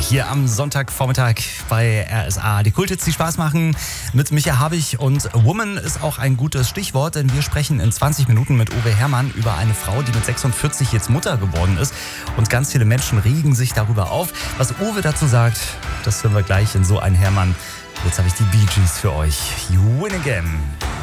hier am Sonntagvormittag bei RSA. Die Kulthits, die Spaß machen mit Micha Habich, und Woman ist auch ein gutes Stichwort, denn wir sprechen in 20 Minuten mit Uwe Herrmann über eine Frau, die mit 46 jetzt Mutter geworden ist, und ganz viele Menschen regen sich darüber auf. Was Uwe dazu sagt, das hören wir gleich in So ein Herrmann. Jetzt habe ich die Bee Gees für euch. You win again.